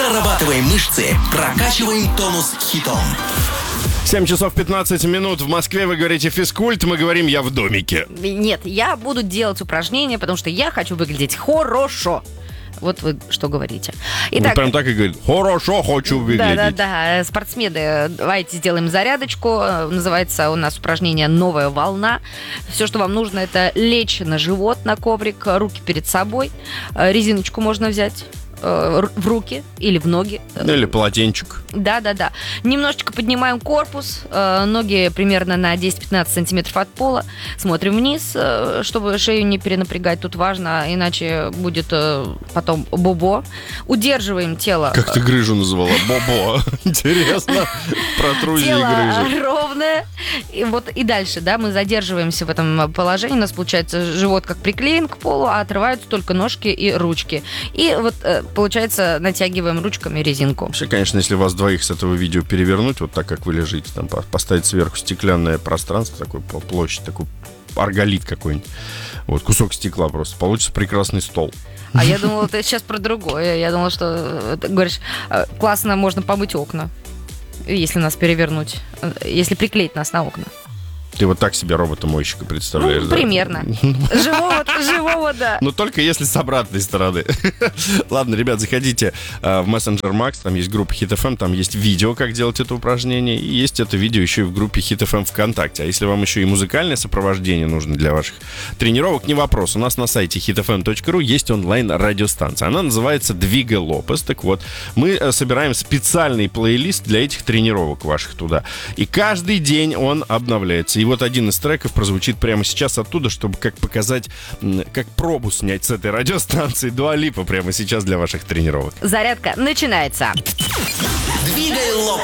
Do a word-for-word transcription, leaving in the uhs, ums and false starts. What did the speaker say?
Прорабатываем мышцы, прокачиваем тонус хитом. семь часов пятнадцать минут в Москве. Вы говорите физкульт, мы говорим «я в домике». Нет, я буду делать упражнения, потому что я хочу выглядеть хорошо. Вот вы что говорите. Итак, вы прям так и говорите. Хорошо хочу выглядеть. Да-да-да. Спортсмены, давайте сделаем зарядочку. Называется у нас упражнение «Новая волна». Все, что вам нужно, это лечь на живот, на коврик, руки перед собой. Резиночку можно взять в руки или в ноги. Или полотенчик. Да-да-да. Немножечко поднимаем корпус, ноги примерно на десять-пятнадцать сантиметров от пола. Смотрим вниз, чтобы шею не перенапрягать. Тут важно, иначе будет потом бобо. Удерживаем тело. Как ты грыжу называла? Бобо. Интересно. Протрузия и грыжа. Тело ровное. И вот и дальше, да, мы задерживаемся в этом положении. У нас получается живот как приклеен к полу, а отрываются только ножки и ручки. И вот получается, натягиваем ручками резинку. Вообще, конечно, если вас двоих с этого видео перевернуть, вот так, как вы лежите, там, поставить сверху стеклянное пространство, такой площадь, такой арголит какой-нибудь, вот, кусок стекла просто, получится прекрасный стол. А я думала, ты сейчас про другое. Я думала, что ты говоришь, классно можно помыть окна, если нас перевернуть, если приклеить нас на окна. Ты вот так себе робота-мойщика представляешь, ну, да? Примерно. Живого, живого, да. Но только если с обратной стороны. Ладно, ребят, заходите э, в Messenger Max, там есть группа Hit эф эм, там есть видео, как делать это упражнение, и есть это видео еще и в группе Hit эф эм ВКонтакте. А если вам еще и музыкальное сопровождение нужно для ваших тренировок, не вопрос. У нас на сайте хит эф эм точка ру есть онлайн-радиостанция. Она называется «Двигай Лопес». Так вот, мы э, собираем специальный плейлист для этих тренировок ваших туда. И каждый день он обновляется. И вот один из треков прозвучит прямо сейчас оттуда, чтобы как показать, как пробу снять с этой радиостанции Дуа Липа прямо сейчас для ваших тренировок. Зарядка начинается. Двигай лопас.